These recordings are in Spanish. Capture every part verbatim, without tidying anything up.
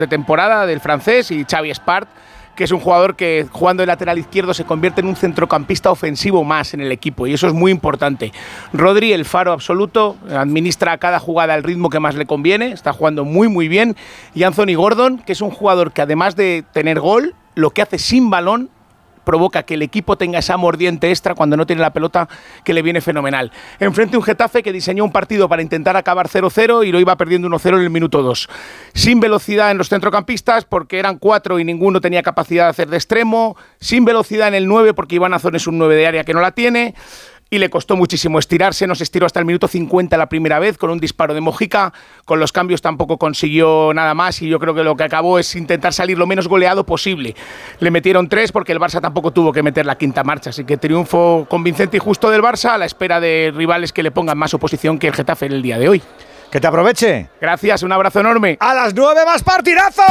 de temporada del francés, y Xavi Espart, que es un jugador que jugando de lateral izquierdo se convierte en un centrocampista ofensivo más en el equipo, y eso es muy importante. Rodri, el faro absoluto, administra a cada jugada el ritmo que más le conviene, está jugando muy muy bien, y Anthony Gordon, que es un jugador que además de tener gol, lo que hace sin balón provoca que el equipo tenga esa mordiente extra cuando no tiene la pelota, que le viene fenomenal. Enfrente un Getafe que diseñó un partido para intentar acabar cero cero y lo iba perdiendo uno cero en el minuto dos. Sin velocidad en los centrocampistas porque eran cuatro y ninguno tenía capacidad de hacer de extremo. Sin velocidad en el nueve porque Iván Azón es un nueve de área que no la tiene. Y le costó muchísimo estirarse, no se estiró hasta el minuto cincuenta la primera vez con un disparo de Mojica, con los cambios tampoco consiguió nada más y yo creo que lo que acabó es intentar salir lo menos goleado posible. Le metieron tres porque el Barça tampoco tuvo que meter la quinta marcha, así que triunfo convincente y justo del Barça a la espera de rivales que le pongan más oposición que el Getafe en el día de hoy. Que te aproveche. Gracias, un abrazo enorme. A las nueve más partidazo.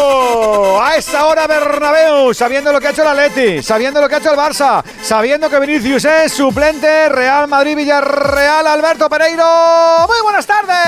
A esa hora Bernabéu, sabiendo lo que ha hecho el Atleti, sabiendo lo que ha hecho el Barça, sabiendo que Vinicius es suplente. Real Madrid-Villarreal, Alberto Pereiro. Muy buenas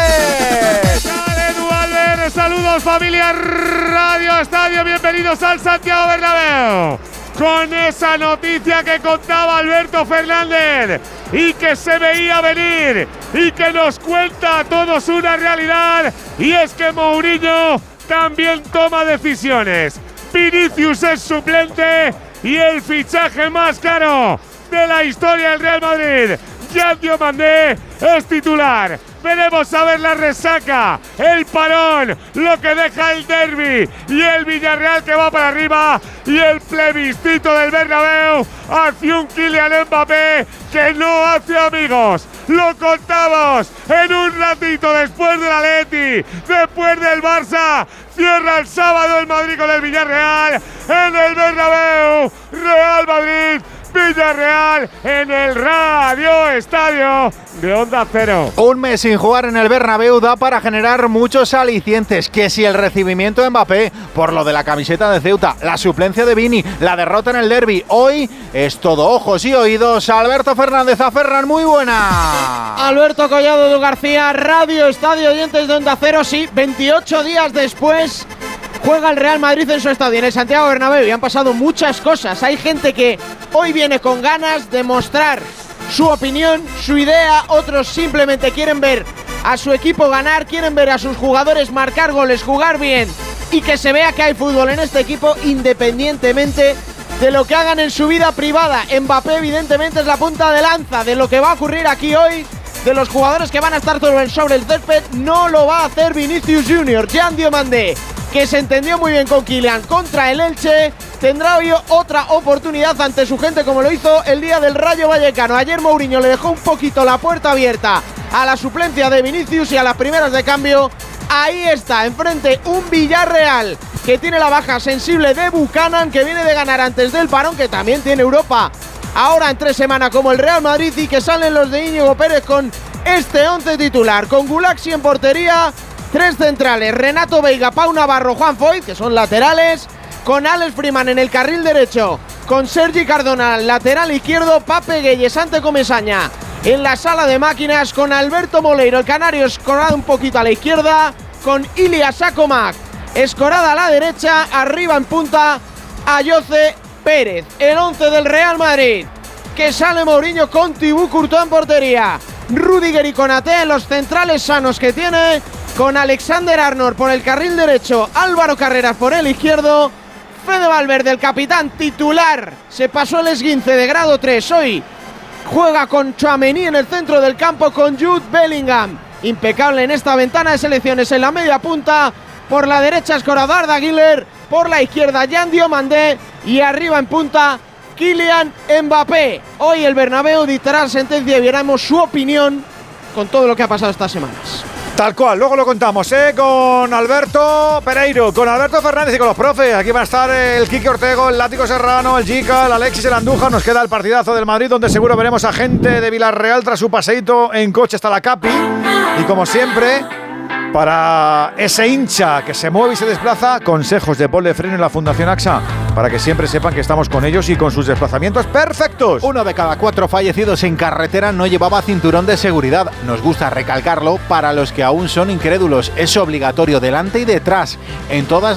tardes. Edu Albert, saludos familia Radio Estadio, bienvenidos al Santiago Bernabéu. Con esa noticia que contaba Alberto Fernández y que se veía venir y que nos cuenta a todos una realidad, y es que Mourinho también toma decisiones. Vinicius es suplente y el fichaje más caro de la historia del Real Madrid, Yan Diomandé, es titular. Veremos a ver la resaca, el parón, lo que deja el derbi y el Villarreal que va para arriba, y el plebiscito del Bernabéu hacia un Kylian Mbappé que no hace amigos. Lo contamos en un ratito después del Atleti, después del Barça. Cierra el sábado el Madrid con el Villarreal en el Bernabéu. Real Madrid, Villarreal en el Radio Estadio de Onda Cero. Un mes sin jugar en el Bernabéu da para generar muchos alicientes. Que si el recibimiento de Mbappé por lo de la camiseta de Ceuta, la suplencia de Vini, la derrota en el derbi, hoy es todo ojos y oídos. Alberto Fernández, a Ferran, muy buena. Alberto Collado de García, Radio Estadio, oyentes de Onda Cero. Sí, veintiocho días después juega el Real Madrid en su estadio, en el Santiago Bernabéu, y han pasado muchas cosas. Hay gente que hoy viene con ganas de mostrar su opinión, su idea. Otros simplemente quieren ver a su equipo ganar, quieren ver a sus jugadores marcar goles, jugar bien y que se vea que hay fútbol en este equipo independientemente de lo que hagan en su vida privada. Mbappé evidentemente es la punta de lanza de lo que va a ocurrir aquí hoy. De los jugadores que van a estar sobre el césped, no lo va a hacer Vinicius Junior. Yan Diomandé, que se entendió muy bien con Kylian contra el Elche, tendrá hoy otra oportunidad ante su gente como lo hizo el día del Rayo Vallecano. Ayer Mourinho le dejó un poquito la puerta abierta a la suplencia de Vinicius y a las primeras de cambio. Ahí está, enfrente un Villarreal que tiene la baja sensible de Buchanan, que viene de ganar antes del parón, que también tiene Europa ahora en tres semanas como el Real Madrid, y que salen los de Íñigo Pérez con este once titular, con Gulaxi en portería, tres centrales, Renato Veiga, Pau Navarro, Juan Foyth, que son laterales, con Alex Freeman en el carril derecho, con Sergi Cardona lateral izquierdo, Pape Gueye, Sante Comesaña en la sala de máquinas, con Alberto Moleiro, el canario, escorado un poquito a la izquierda, con Ilias Akomak escorada a la derecha, arriba en punta Ayoce Pérez. El once del Real Madrid, que sale Mourinho con Thibaut Courtois en portería, Rüdiger y Konaté en los centrales sanos que tiene, con Alexander Arnold por el carril derecho, Álvaro Carreras por el izquierdo, Fede Valverde, el capitán titular, se pasó el esguince de grado tres, hoy juega con Tchouaméni en el centro del campo, con Jude Bellingham, impecable en esta ventana de selecciones en la media punta, por la derecha escorado Arda Güler, por la izquierda Yan Diomandé y arriba en punta Kylian Mbappé. Hoy el Bernabéu dictará sentencia y veremos su opinión con todo lo que ha pasado estas semanas. Tal cual, luego lo contamos, ¿eh? Con Alberto Pereiro, con Alberto Fernández y con los profes. Aquí va a estar el Quique Ortego, el Látigo Serrano, el Jica, el Alexis, el Andújar. Nos queda el partidazo del Madrid, donde seguro veremos a gente de Villarreal tras su paseíto en coche hasta la Capi. Y como siempre, para ese hincha que se mueve y se desplaza, consejos de Paul de Freno en la Fundación AXA, para que siempre sepan que estamos con ellos y con sus desplazamientos perfectos. Uno de cada cuatro fallecidos en carretera no llevaba cinturón de seguridad. Nos gusta recalcarlo para los que aún son incrédulos. Es obligatorio delante y detrás, en todas